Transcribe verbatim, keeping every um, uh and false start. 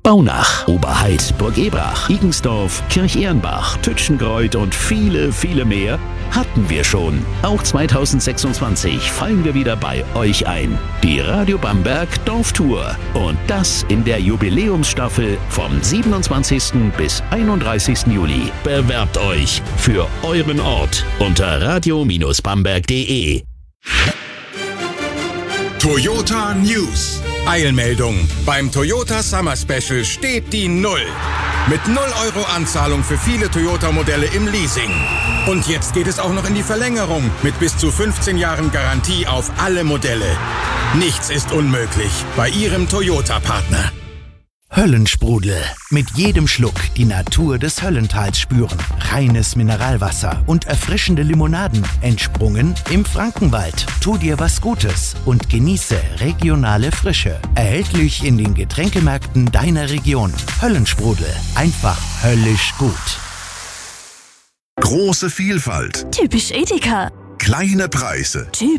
Baunach, Oberheid, Burg Ebrach, Igensdorf, Kirchehrenbach, Tütschengreuth und viele, viele mehr hatten wir schon. Auch zweitausendsechsundzwanzig fallen wir wieder bei euch ein. Die Radio Bamberg Dorftour. Und das in der Jubiläumsstaffel vom siebenundzwanzigsten bis einunddreißigsten Juli. Bewerbt euch für euren Ort unter radio Bindestrich bamberg punkt de. Toyota News. Eilmeldung. Beim Toyota Summer Special steht die Null. Mit null Euro Anzahlung für viele Toyota-Modelle im Leasing. Und jetzt geht es auch noch in die Verlängerung mit bis zu fünfzehn Jahren Garantie auf alle Modelle. Nichts ist unmöglich bei Ihrem Toyota-Partner. Höllensprudel. Mit jedem Schluck die Natur des Höllentals spüren. Reines Mineralwasser und erfrischende Limonaden. Entsprungen im Frankenwald. Tu dir was Gutes und genieße regionale Frische. Erhältlich in den Getränkemärkten deiner Region. Höllensprudel. Einfach höllisch gut. Große Vielfalt. Typisch Edeka. Kleine Preise. Typisch